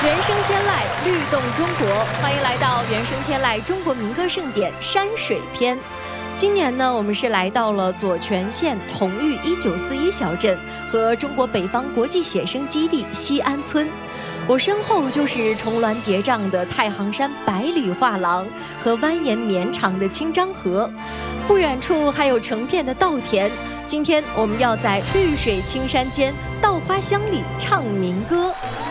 原声天籁，律动中国，欢迎来到原声天籁中国民歌盛典山水篇。今年呢，我们是来到了左权县同玉1941小镇和中国北方国际写生基地西安村。我身后就是重峦叠嶂的太行山百里画廊和蜿蜒绵长的清漳河，不远处还有成片的稻田。今天我们要在绿水青山间稻花香里唱民歌。